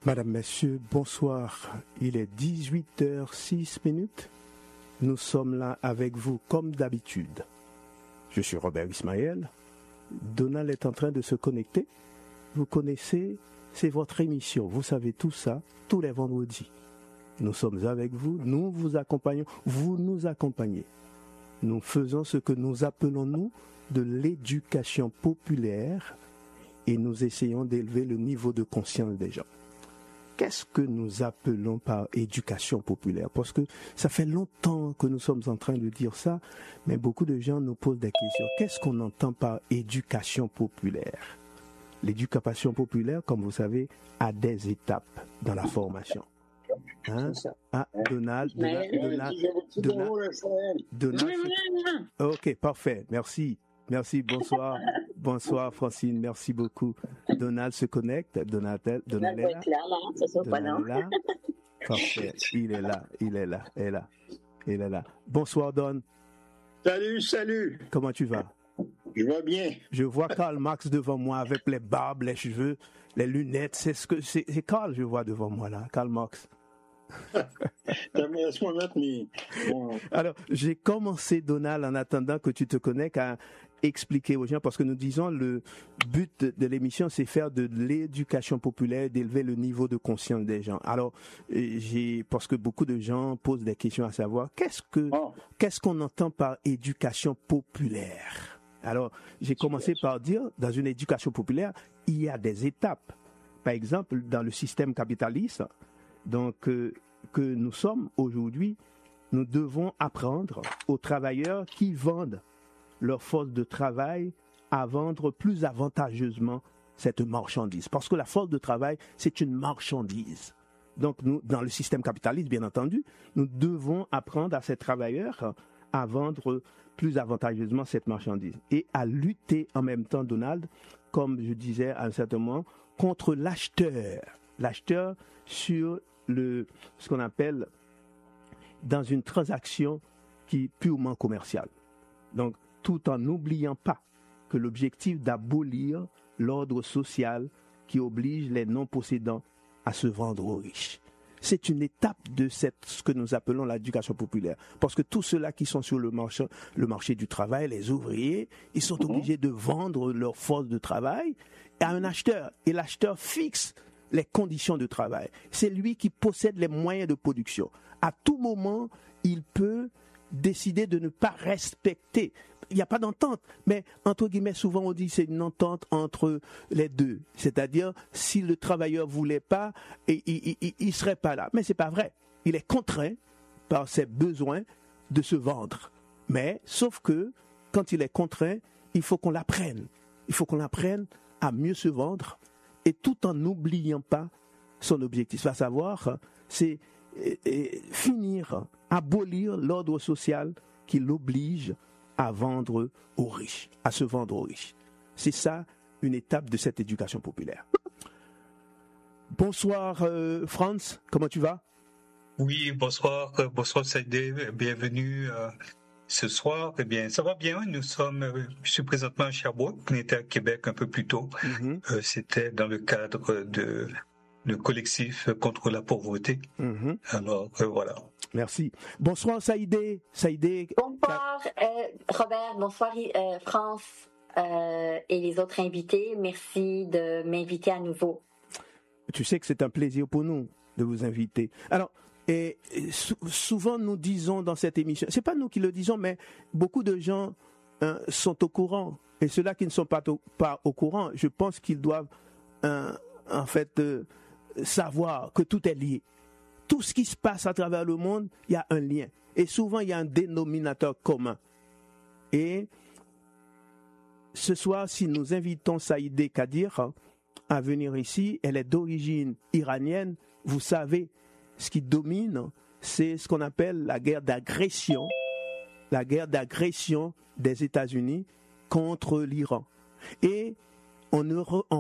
Madame, Messieurs, bonsoir. Il est 18h06. Nous sommes là avec vous comme d'habitude. Je suis Robert Ismaël. Donald est en train de se connecter. Vous connaissez, c'est votre émission. Vous savez tout ça, tous les vendredis. Nous sommes avec vous, nous vous accompagnons, vous nous accompagnez. Nous faisons ce que nous appelons, nous, de l'éducation populaire et nous essayons d'élever le niveau de conscience des gens. Qu'est-ce que nous appelons par éducation populaire? Parce que ça fait longtemps que nous sommes en train de dire ça, mais beaucoup de gens nous posent des questions. Qu'est-ce qu'on entend par éducation populaire? L'éducation populaire, comme vous savez, a des étapes dans la formation. Hein? Ah, Donald. Ok, parfait. Merci. Bonsoir. Bonsoir, Francine. Merci beaucoup. Donald se connecte. Donald est là. Parfait. Il est là. Bonsoir, Don. Salut. Comment tu vas? Je vais bien. Je vois Karl Marx devant moi avec les barbes, les cheveux, les lunettes. C'est Karl, je vois devant moi là. Karl Marx. Laisse-moi mettre mes... Alors, j'ai commencé, Donald, en attendant que tu te connectes, à expliquer aux gens, parce que nous disons le but de l'émission, c'est faire de l'éducation populaire, d'élever le niveau de conscience des gens. Alors, parce que beaucoup de gens posent des questions à savoir, qu'est-ce qu'on entend par éducation populaire? Alors, j'ai commencé par dire, dans une éducation populaire, il y a des étapes. Par exemple, dans le système capitaliste, donc, que nous sommes aujourd'hui, nous devons apprendre aux travailleurs qui vendent leur force de travail à vendre plus avantageusement cette marchandise. Parce que la force de travail, c'est une marchandise. Donc, nous, dans le système capitaliste, bien entendu, nous devons apprendre à ces travailleurs à vendre plus avantageusement cette marchandise et à lutter en même temps, Donald, comme je disais à un certain moment, contre l'acheteur. L'acheteur sur ce qu'on appelle dans une transaction qui est purement commerciale. Donc, tout en n'oubliant pas que l'objectif d'abolir l'ordre social qui oblige les non-possédants à se vendre aux riches. C'est une étape de ce que nous appelons l'éducation populaire. Parce que tous ceux-là qui sont sur le marché du travail, les ouvriers, ils sont obligés de vendre leur force de travail à un acheteur. Et l'acheteur fixe les conditions de travail. C'est lui qui possède les moyens de production. À tout moment, il peut décider de ne pas respecter. Il n'y a pas d'entente, mais entre guillemets, souvent on dit que c'est une entente entre les deux. C'est-à-dire, si le travailleur voulait pas, il serait pas là. Mais c'est pas vrai. Il est contraint par ses besoins de se vendre. Mais, sauf que, quand il est contraint, il faut qu'on l'apprenne. Il faut qu'on l'apprenne à mieux se vendre, et tout en n'oubliant pas son objectif, à savoir, c'est abolir l'ordre social qui l'oblige à vendre aux riches, à se vendre aux riches. C'est ça, une étape de cette éducation populaire. Bonsoir, Franz, comment tu vas? Oui, bonsoir Saïdé, bienvenue ce soir. Eh bien, ça va bien. Je suis présentement à Sherbrooke. On était à Québec un peu plus tôt. Mm-hmm. C'était dans le cadre de collectif contre la pauvreté. Mm-hmm. Alors, voilà. Merci. Bonsoir, Saïdé. Bonsoir, Robert. Bonsoir, France et les autres invités. Merci de m'inviter à nouveau. Tu sais que c'est un plaisir pour nous de vous inviter. Alors, et souvent nous disons dans cette émission, c'est pas nous qui le disons, mais beaucoup de gens sont au courant. Et ceux-là qui ne sont pas au courant, je pense qu'ils doivent savoir que tout est lié. Tout ce qui se passe à travers le monde, il y a un lien. Et souvent, il y a un dénominateur commun. Et ce soir, si nous invitons Saïdé Kadir à venir ici, elle est d'origine iranienne, vous savez, ce qui domine, c'est ce qu'on appelle la guerre d'agression des États-Unis contre l'Iran. Et on